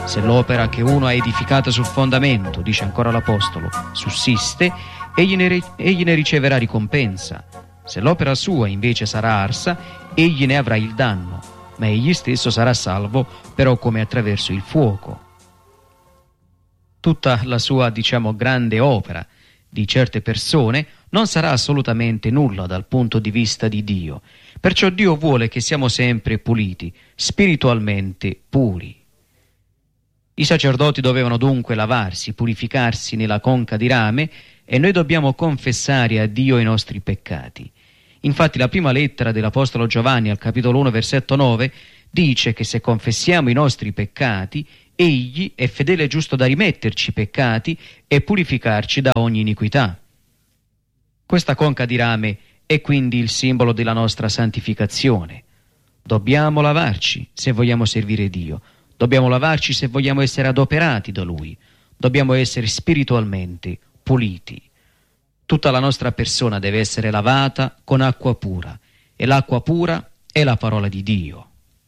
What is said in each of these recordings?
Se l'opera che uno ha edificata sul fondamento, dice ancora l'Apostolo, sussiste, egli ne riceverà ricompensa. Se l'opera sua invece sarà arsa, egli ne avrà il danno, ma egli stesso sarà salvo, però come attraverso il fuoco. Tutta la sua, grande opera di certe persone non sarà assolutamente nulla dal punto di vista di Dio. Perciò Dio vuole che siamo sempre puliti, spiritualmente puri. I sacerdoti dovevano dunque lavarsi, purificarsi nella conca di rame, e noi dobbiamo confessare a Dio i nostri peccati. Infatti la prima lettera dell'Apostolo Giovanni al capitolo 1 versetto 9 dice che se confessiamo i nostri peccati, egli è fedele e giusto da rimetterci i peccati e purificarci da ogni iniquità. Questa conca di rame è quindi il simbolo della nostra santificazione. Dobbiamo lavarci se vogliamo servire Dio. Dobbiamo lavarci se vogliamo essere adoperati da Lui. Dobbiamo essere spiritualmente puliti. Tutta la nostra persona deve essere lavata con acqua pura, e l'acqua pura è la parola di Dio.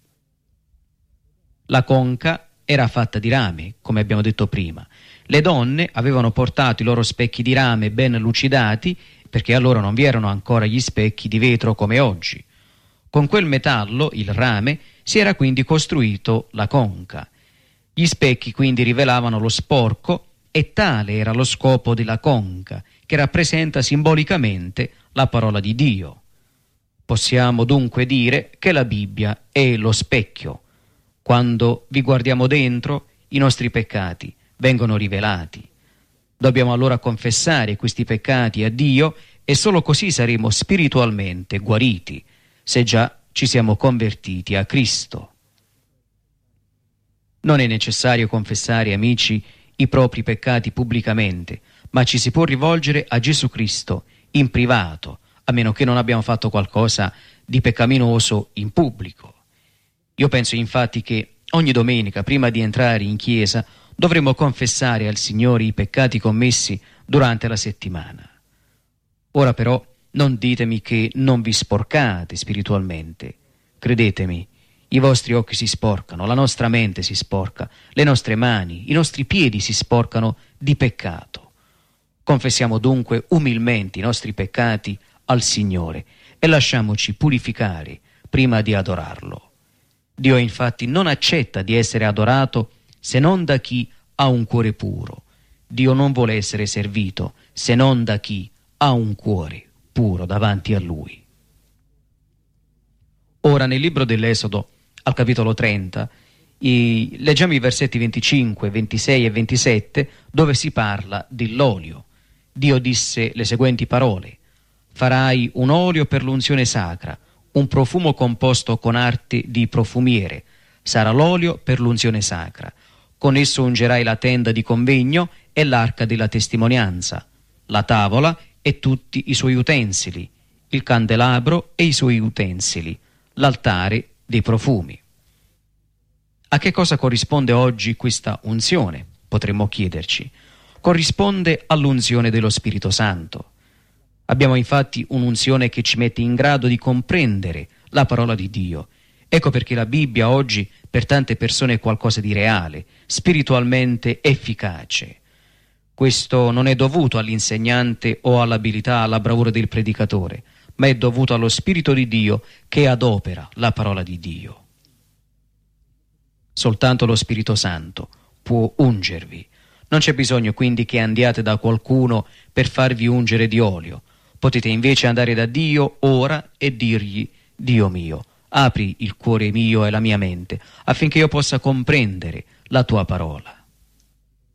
La conca era fatta di rame, come abbiamo detto prima. Le donne avevano portato i loro specchi di rame ben lucidati, perché allora non vi erano ancora gli specchi di vetro come oggi. Con quel metallo, il rame, si era quindi costruito la conca. Gli specchi quindi rivelavano lo sporco, e tale era lo scopo della conca, che rappresenta simbolicamente la parola di Dio. Possiamo dunque dire che la Bibbia è lo specchio. Quando vi guardiamo dentro, i nostri peccati vengono rivelati. Dobbiamo allora confessare questi peccati a Dio, e solo così saremo spiritualmente guariti, se già ci siamo convertiti a Cristo. Non è necessario confessare, amici, i propri peccati pubblicamente, ma ci si può rivolgere a Gesù Cristo in privato, a meno che non abbiamo fatto qualcosa di peccaminoso in pubblico. Io penso infatti che ogni domenica, prima di entrare in chiesa, dovremmo confessare al Signore i peccati commessi durante la settimana. Ora però non ditemi che non vi sporcate spiritualmente. Credetemi, i vostri occhi si sporcano, la nostra mente si sporca, le nostre mani, i nostri piedi si sporcano di peccato. Confessiamo dunque umilmente i nostri peccati al Signore e lasciamoci purificare prima di adorarlo. Dio infatti non accetta di essere adorato se non da chi ha un cuore puro. Dio non vuole essere servito se non da chi ha un cuore puro davanti a Lui. Ora nel libro dell'Esodo, al capitolo 30, leggiamo i versetti 25, 26 e 27, dove si parla dell'olio. Dio disse le seguenti parole: farai un olio per l'unzione sacra, un profumo composto con arte di profumiere. Sarà l'olio per l'unzione sacra. Con esso ungerai la tenda di convegno e l'arca della testimonianza, la tavola e tutti i suoi utensili, il candelabro e i suoi utensili, l'altare dei profumi. A che cosa corrisponde oggi questa unzione? Potremmo chiederci. Corrisponde all'unzione dello Spirito Santo. Abbiamo infatti un'unzione che ci mette in grado di comprendere la parola di Dio. Ecco perché la Bibbia oggi per tante persone è qualcosa di reale, spiritualmente efficace. Questo non è dovuto all'insegnante o all'abilità, alla bravura del predicatore, ma è dovuto allo Spirito di Dio che adopera la parola di Dio. Soltanto lo Spirito Santo può ungervi. Non c'è bisogno quindi che andiate da qualcuno per farvi ungere di olio. Potete invece andare da Dio ora e dirgli: Dio mio, apri il cuore mio e la mia mente affinché io possa comprendere la tua parola.